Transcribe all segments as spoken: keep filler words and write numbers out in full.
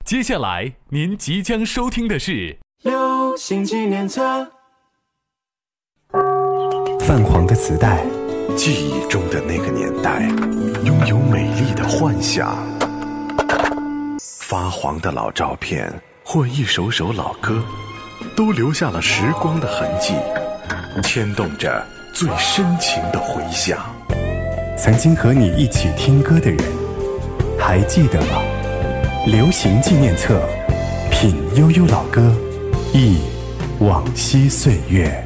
接下来您即将收听的是流行纪念册。 泛黄的磁带， 记忆中的那个年代，拥有美丽的幻想。发黄的老照片或一首首老歌，都留下了时光的痕迹，牵动着最深情的回响。 曾经和你一起听歌的人，还记得吗？流行纪念册，品悠悠老歌，忆往昔岁月。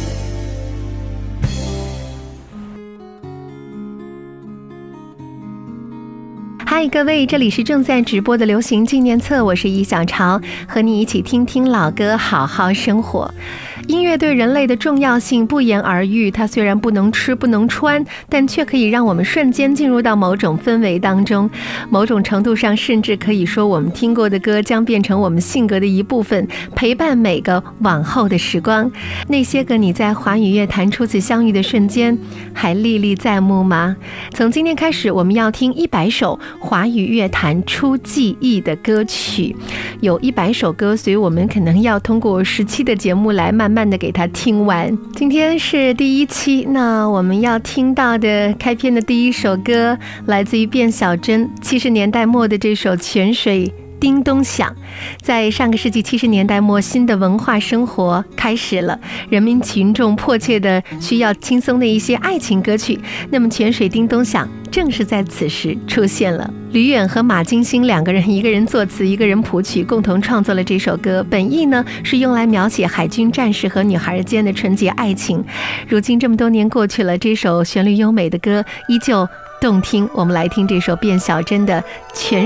嗨，各位，这里是正在直播的流行纪念册，我是易小潮，和你一起听听老歌，好好生活。音乐对人类的重要性不言而喻，它虽然不能吃不能穿，但却可以让我们瞬间进入到某种氛围当中。某种程度上，甚至可以说我们听过的歌将变成我们性格的一部分，陪伴每个往后的时光。那些个你在华语乐坛初次相遇的瞬间还历历在目吗？从今天开始，我们要听一百首华语乐坛初记忆的歌曲，有一百首歌，所以我们可能要通过十期的节目来慢慢的给它听完。今天是第一期，那我们要听到的开篇的第一首歌来自于卞小珍七十年代末的这首《泉水叮咚响》。在上个世纪七十年代末，新的文化生活开始了，人民群众迫切的需要轻松的一些爱情歌曲，那么《泉水叮咚响》正是在此时出现了。吕远和马金星两个人，一个人作词，一个人谱曲，共同创作了这首歌。本意呢是用来描写海军战士和女孩间的纯洁爱情。如今这么多年过去了，这首旋律优美的歌依旧动听。我们来听这首卞小珍的《泉